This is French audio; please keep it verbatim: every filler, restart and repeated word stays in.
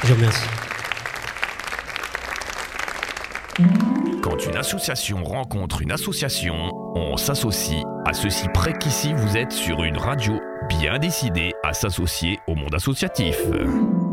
Je vous remercie. Quand une association rencontre une association, on s'associe à ceci près qu'ici vous êtes sur une radio bien décidée à s'associer au monde associatif.